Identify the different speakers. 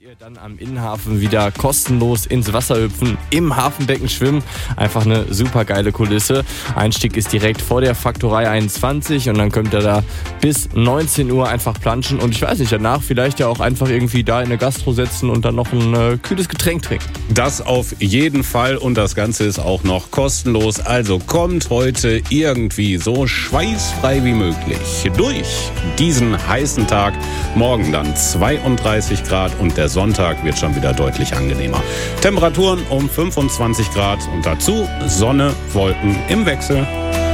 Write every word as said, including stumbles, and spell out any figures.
Speaker 1: ihr dann am Innenhafen wieder kostenlos ins Wasser hüpfen, im Hafenbecken schwimmen. Einfach eine super geile Kulisse. Einstieg ist direkt vor der Faktorei einundzwanzig und dann könnt ihr da bis neunzehn Uhr einfach planschen und ich weiß nicht, danach vielleicht ja auch einfach irgendwie da in eine Gastro setzen und dann noch ein äh, kühles Getränk trinken.
Speaker 2: Das auf jeden Fall und das Ganze ist auch noch kostenlos. Also kommt heute irgendwie so schweißfrei wie möglich durch diesen heißen Tag. Morgen dann zweiunddreißig Grad und der Sonntag wird schon wieder deutlich angenehmer. Temperaturen um fünfundzwanzig Grad und dazu Sonne, Wolken im Wechsel.